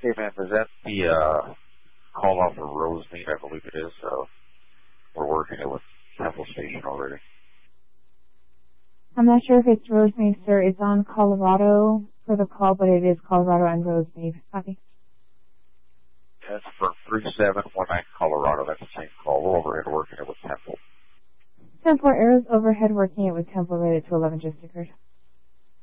Hey, ma'am, is that the call off of Rosemead? I believe it is. We're working it with Temple Station already. I'm not sure if it's Rosemead, sir. It's on Colorado for the call, but it is Colorado and Rosemead. Copy. That's for 3719 Colorado. That's the same call. We're overhead working it with Temple. 10-4 Arrows overhead working it with Temple rated to 11 just occurred.